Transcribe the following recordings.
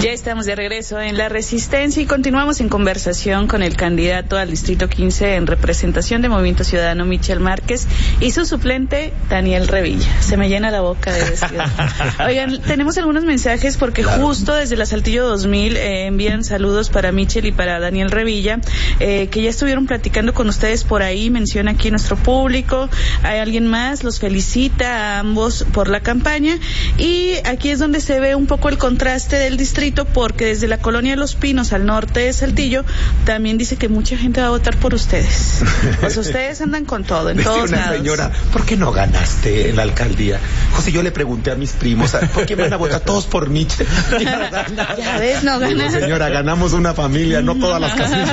Ya estamos de regreso en La Resistencia y continuamos en conversación con el candidato al Distrito 15 en representación de Movimiento Ciudadano, Michel Márquez, y su suplente, Daniel Revilla. Se me llena la boca de decir. Oigan, tenemos algunos mensajes porque justo desde la Saltillo 2000 envían saludos para Michel y para Daniel Revilla, que ya estuvieron platicando con ustedes por ahí, menciona aquí nuestro público. Hay alguien más, los felicita a ambos por la campaña, y aquí es donde se ve un poco el contraste del distrito, porque desde la colonia Los Pinos al norte de Saltillo también dice que mucha gente va a votar por ustedes. Pues ustedes andan con todo, en todos una lados. Señora, ¿por qué no ganaste en la alcaldía? José, yo le pregunté a mis primos, ¿por qué van a votar todos por Michel? Ya ves, no ganas. Señora, ganamos una familia, no todas las casillas.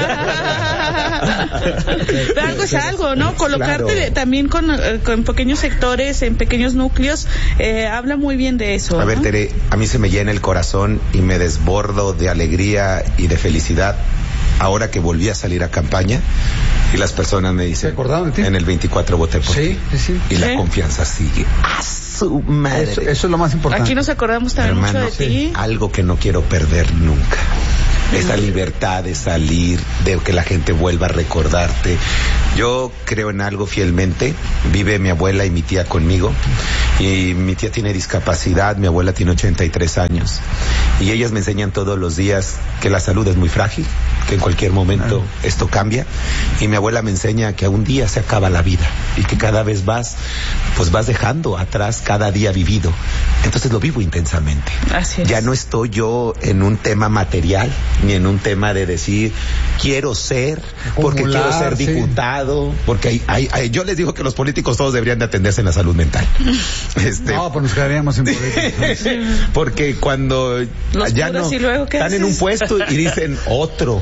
Pero algo es algo, ¿no? Colocarte claro. También con pequeños sectores, en pequeños núcleos, habla muy bien de eso. A ver, Tere, a mí se me llena el corazón y me desbordo de alegría y de felicidad ahora que volví a salir a campaña y las personas me dicen, en el 24 voté por ti. Sí. Y la confianza sigue. ¡A su madre! Eso es lo más importante. Aquí nos acordamos también, hermano, mucho de ti. Algo que no quiero perder nunca. Esa libertad de salir, de que la gente vuelva a recordarte. Yo creo en algo fielmente. Vive mi abuela y mi tía conmigo. Y mi tía tiene discapacidad, mi abuela tiene 83 años. Y ellas me enseñan todos los días que la salud es muy frágil, que en cualquier momento esto cambia. Y mi abuela me enseña que un día se acaba la vida y que cada vez vas dejando atrás cada día vivido. Entonces lo vivo intensamente. Así es. Ya no estoy yo en un tema material, ni en un tema de decir quiero ser, porque quiero ser diputado, porque yo les digo que los políticos todos deberían de atenderse en la salud mental. No, pues nos quedaríamos en políticos. Porque cuando los ya no y luego, están en un puesto y dicen otro,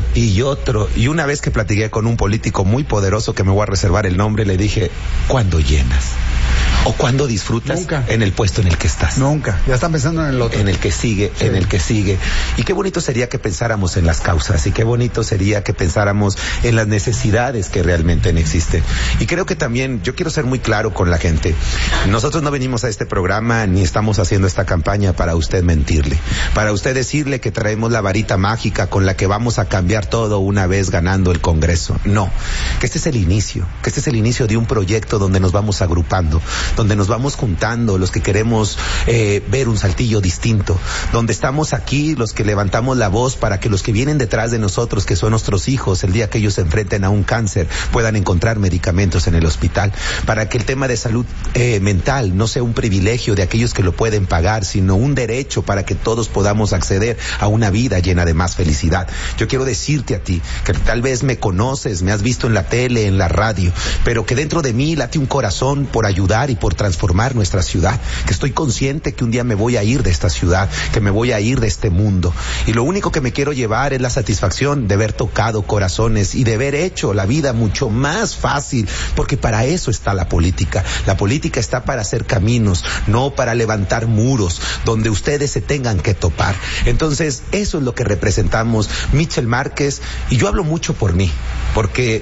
y una vez que platiqué con un político muy poderoso que me voy a reservar el nombre, le dije, ¿cuándo llenas? ¿O cuándo disfrutas? Nunca. En el puesto en el que estás. Nunca. Ya están pensando en el otro. En el que sigue, sí. En el que sigue. Y qué bonito sería que pensáramos en las causas, y qué bonito sería que pensáramos en las necesidades que realmente existen. Y creo que también, yo quiero ser muy claro con la gente. Nosotros no venimos a este programa, ni estamos haciendo esta campaña para usted mentirle. Para usted decirle que traemos la varita mágica con la que vamos a cambiar todo una vez ganando el Congreso. No. Que este es el inicio. Que este es el inicio de un proyecto donde nos vamos agrupando, donde nos vamos juntando los que queremos ver un Saltillo distinto, donde estamos aquí los que levantamos la voz para que los que vienen detrás de nosotros, que son nuestros hijos, el día que ellos se enfrenten a un cáncer, puedan encontrar medicamentos en el hospital, para que el tema de salud mental no sea un privilegio de aquellos que lo pueden pagar, sino un derecho para que todos podamos acceder a una vida llena de más felicidad. Yo quiero decirte a ti, que tal vez me conoces, me has visto en la tele, en la radio, pero que dentro de mí late un corazón por ayudar y por transformar nuestra ciudad, que estoy consciente que un día me voy a ir de esta ciudad, que me voy a ir de este mundo, y lo único que me quiero llevar es la satisfacción de haber tocado corazones y de haber hecho la vida mucho más fácil, porque para eso está la política. La política está para hacer caminos, no para levantar muros donde ustedes se tengan que topar. Entonces, eso es lo que representamos Michel Márquez, y yo hablo mucho por mí, porque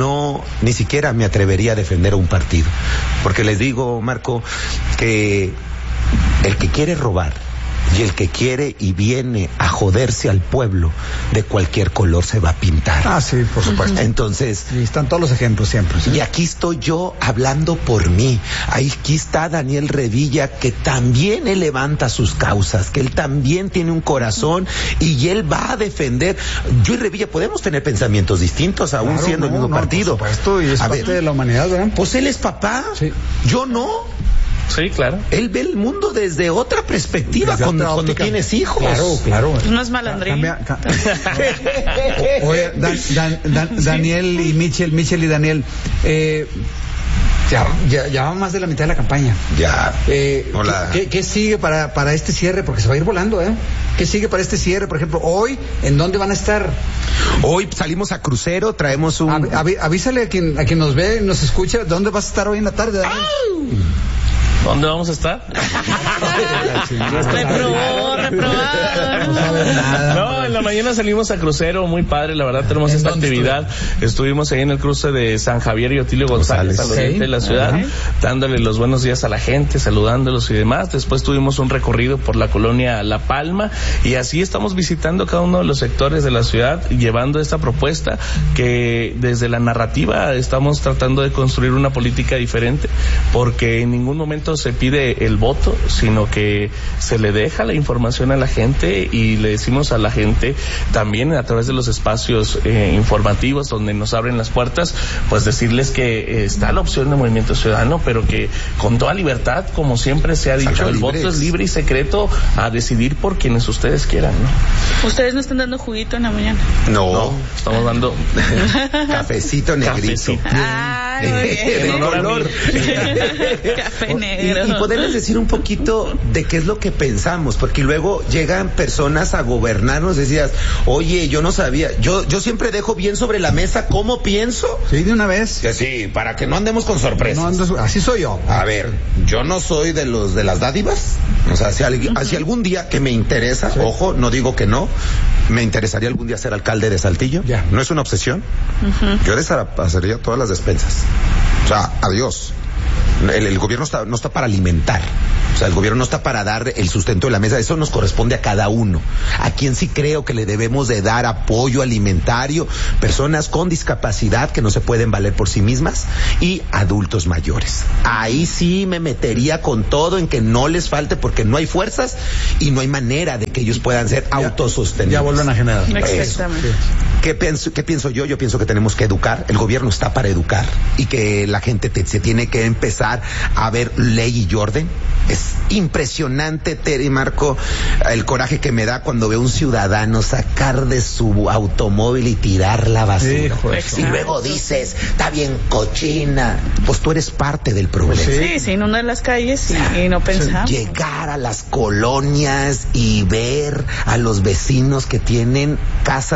ni siquiera me atrevería a defender a un partido, porque les digo, Marco, que el que quiere robar y el que quiere y viene a joderse al pueblo, de cualquier color se va a pintar. Ah, sí, por supuesto. Entonces, y están todos los ejemplos siempre, ¿sí? Y aquí estoy yo hablando por mí. Aquí está Daniel Revilla, que también él levanta sus causas, que él también tiene un corazón y él va a defender. Yo y Revilla podemos tener pensamientos distintos, aún claro, siendo el mismo partido. Por supuesto, y es parte de la humanidad, ¿verdad? Pues él es papá, sí. Yo no. Sí, claro. Él ve el mundo desde otra perspectiva, cuando tienes hijos. Claro. No es malandrín. Oye, Daniel y Michel y Daniel, ya va más de la mitad de la campaña. Ya. Hola. ¿Qué sigue para este cierre? Porque se va a ir volando, ¿eh? ¿Qué sigue para este cierre? Por ejemplo, hoy, ¿en dónde van a estar? Hoy salimos a crucero, traemos un... Avísale a quien nos ve y nos escucha, ¿dónde vas a estar hoy en la tarde, Daniel? ¿Dónde vamos a estar? Reprobó. reprobado. No sabe nada. No, en la mañana salimos a crucero, muy padre, la verdad tenemos esta actividad. Estuvimos ahí en el cruce de San Javier y Otilio González, al oriente de la ciudad, dándole los buenos días a la gente, saludándolos y demás. Después tuvimos un recorrido por la colonia La Palma y así estamos visitando cada uno de los sectores de la ciudad, llevando esta propuesta que desde la narrativa estamos tratando de construir una política diferente, porque en ningún momento se pide el voto, sino que se le deja la información a la gente y le decimos a la gente también a través de los espacios informativos donde nos abren las puertas, pues decirles que está la opción de Movimiento Ciudadano, pero que con toda libertad, como siempre se ha dicho, el voto es libre y secreto a decidir por quienes ustedes quieran, ¿no? ¿Ustedes no están dando juguito en la mañana? No, estamos dando cafecito negrito. Ah, muy bien. En honor a mí. Café negro. Y poderles decir un poquito de qué es lo que pensamos, porque luego llegan personas a gobernarnos, decías, oye, yo no sabía, yo siempre dejo bien sobre la mesa cómo pienso. Sí, de una vez. Que sí, para que no andemos con sorpresas. No andas, así soy yo. A ver, yo no soy de los de las dádivas. O sea, si algún día que me interesa, ojo, no digo que no, me interesaría algún día ser alcalde de Saltillo. Ya. No es una obsesión. Yo deshacería todas las despensas. O sea, adiós. El gobierno no está para alimentar. O sea, el gobierno no está para dar el sustento de la mesa. Eso nos corresponde a cada uno. A quien sí creo que le debemos de dar apoyo alimentario, personas con discapacidad que no se pueden valer por sí mismas y adultos mayores. Ahí sí me metería con todo en que no les falte, porque no hay fuerzas y no hay manera de que ellos puedan ser autosostenibles. Ya vuelven a generar. Exactamente. ¿Qué pienso yo? Yo pienso que tenemos que educar. El gobierno está para educar y que la gente se tiene que empezar a ver ley y orden. Es impresionante, Tere y Marco, el coraje que me da cuando veo un ciudadano sacar de su automóvil y tirar la basura. Y luego dices, está bien cochina. Pues tú eres parte del problema. Sí, se inundan las calles y no pensamos. Llegar a las colonias y ver a los vecinos que tienen casas